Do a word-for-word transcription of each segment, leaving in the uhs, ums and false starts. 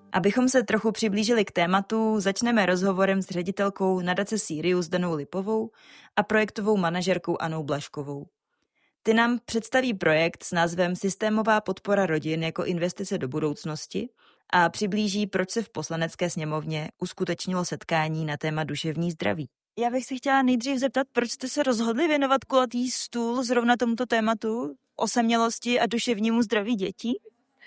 Abychom se trochu přiblížili k tématu, začneme rozhovorem s ředitelkou nadace Sirius Danou Lipovou a projektovou manažerkou Annou Blažkovou. Ty nám představí projekt s názvem Systémová podpora rodin jako investice do budoucnosti a přiblíží, proč se v Poslanecké sněmovně uskutečnilo setkání na téma duševní zdraví. Já bych se chtěla nejdřív zeptat, proč jste se rozhodli věnovat kulatý stůl zrovna tomuto tématu osamělosti a duševnímu zdraví dětí?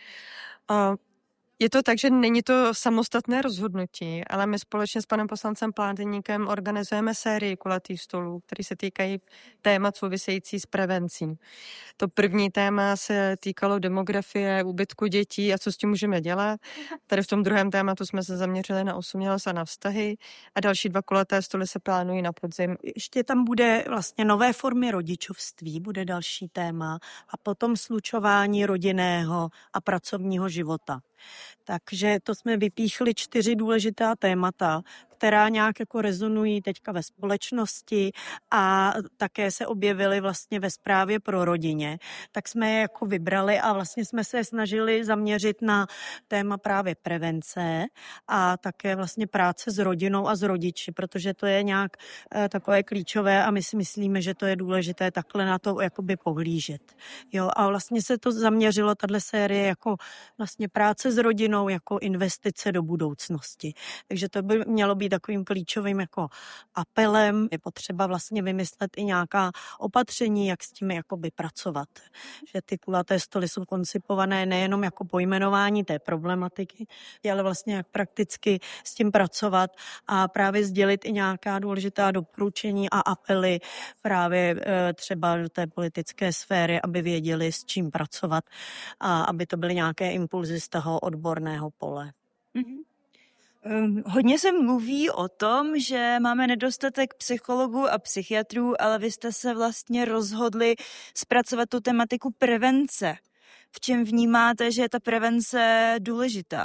Uh. Je to tak, že není to samostatné rozhodnutí, ale my společně s panem poslancem Pládeníkem organizujeme sérii kulatých stolů, které se týkají témat související s prevencí. To první téma se týkalo demografie, úbytku dětí a co s tím můžeme dělat. Tady v tom druhém tématu jsme se zaměřili na osamělost a na vztahy a další dva kulaté stoly se plánují na podzim. Ještě tam bude vlastně nové formy rodičovství, bude další téma a potom slučování rodinného a pracovního života. Takže to jsme vypíchli čtyři důležitá témata, která nějak jako rezonují teďka ve společnosti a také se objevily vlastně ve zprávě pro rodině. Tak jsme je jako vybrali a vlastně jsme se snažili zaměřit na téma právě prevence a také vlastně práce s rodinou a s rodiči, protože to je nějak eh, takové klíčové a my si myslíme, že to je důležité takhle na to jakoby pohlížet. Jo, a vlastně se to zaměřilo, tato série, jako vlastně práce s rodinou, jako investice do budoucnosti. Takže to by mělo být takovým klíčovým jako apelem. Je potřeba vlastně vymyslet i nějaká opatření, jak s tím jakoby pracovat. Že ty kulaté stoly jsou koncipované nejenom jako pojmenování té problematiky, ale vlastně jak prakticky s tím pracovat a právě sdělit i nějaká důležitá doporučení a apely právě třeba do té politické sféry, aby věděli, s čím pracovat a aby to byly nějaké impulzy z toho odborného pole. Mm-hmm. Um, hodně se mluví o tom, že máme nedostatek psychologů a psychiatrů, ale vy jste se vlastně rozhodli zpracovat tu tematiku prevence. V čem vnímáte, že je ta prevence důležitá?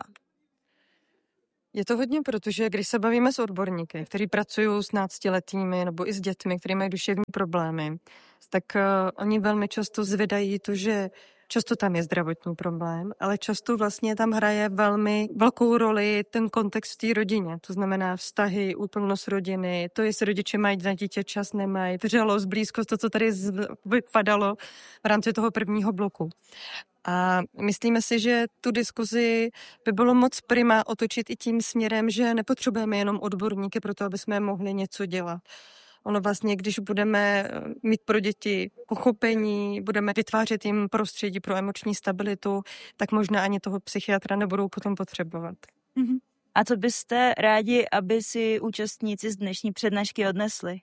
Je to hodně, protože když se bavíme s odborníky, kteří pracují s náctiletými nebo i s dětmi, kteří mají duševní problémy, tak uh, oni velmi často zvedají to, že často tam je zdravotní problém, ale často vlastně tam hraje velmi velkou roli ten kontext v té rodině. To znamená vztahy, úplnost rodiny, to, jestli rodiče mají na dítě čas, nemají, vřelost, blízkost, to, co tady vypadalo v rámci toho prvního bloku. A myslíme si, že tu diskuzi by bylo moc prima otočit i tím směrem, že nepotřebujeme jenom odborníky pro to, aby jsme mohli něco dělat. Ono vlastně, když budeme mít pro děti pochopení, budeme vytvářet jim prostředí pro emoční stabilitu, tak možná ani toho psychiatra nebudou potom potřebovat. Mm-hmm. A co byste rádi, aby si účastníci z dnešní přednášky odnesli?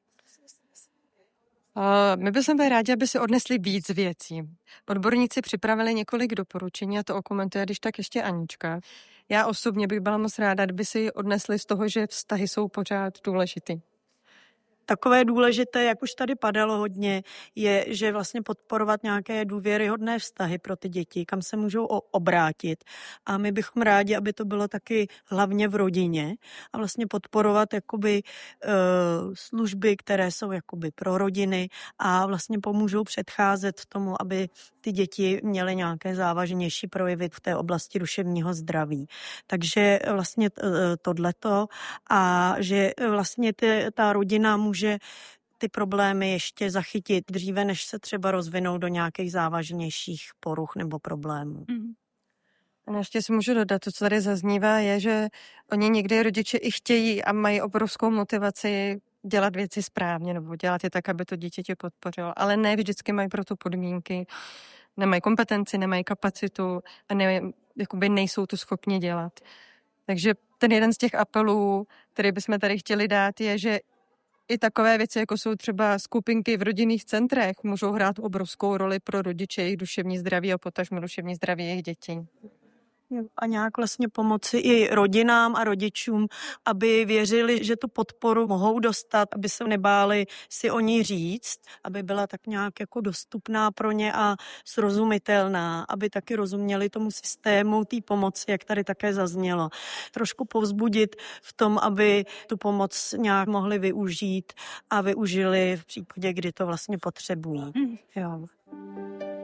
Uh, my bychom byli rádi, aby si odnesli víc věcí. Odborníci připravili několik doporučení a to okomentuje, když tak ještě Anička. Já osobně bych byla moc ráda, kdyby si odnesli z toho, že vztahy jsou pořád důležitý. Takové důležité, jak už tady padalo hodně, je, že vlastně podporovat nějaké důvěryhodné vztahy pro ty děti, kam se můžou obrátit. A my bychom rádi, aby to bylo taky hlavně v rodině a vlastně podporovat jakoby uh, služby, které jsou jakoby pro rodiny a vlastně pomůžou předcházet tomu, aby ty děti měly nějaké závažnější projevy v té oblasti duševního zdraví. Takže vlastně tohleto a že vlastně ty, ta rodina může ty problémy ještě zachytit dříve, než se třeba rozvinou do nějakých závažnějších poruch nebo problémů. Mm. A ještě si můžu dodat, to, co tady zaznívá, je, že oni někdy rodiče i chtějí a mají obrovskou motivaci dělat věci správně nebo dělat je tak, aby to dítě tě podpořilo, ale ne vždycky mají pro to podmínky, nemají kompetenci, nemají kapacitu a ne, jakoby nejsou to schopni dělat. Takže ten jeden z těch apelů, který bychom tady chtěli dát, je, že i takové věci, jako jsou třeba skupinky v rodinných centrech, můžou hrát obrovskou roli pro rodiče, jejich duševní zdraví a potažmo duševní zdraví jejich dětí. A nějak vlastně pomoci i rodinám a rodičům, aby věřili, že tu podporu mohou dostat, aby se nebáli si o ní říct, aby byla tak nějak jako dostupná pro ně a srozumitelná, aby taky rozuměli tomu systému té pomoci, jak tady také zaznělo. Trošku povzbudit v tom, aby tu pomoc nějak mohli využít a využili v případě, kdy to vlastně potřebují. Jo.